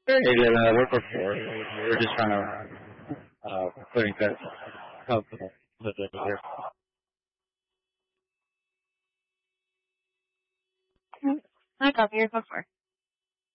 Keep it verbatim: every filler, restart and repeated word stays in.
Hey, uh, we're before. We're just trying to uh, putting that confidence here. I copy your before.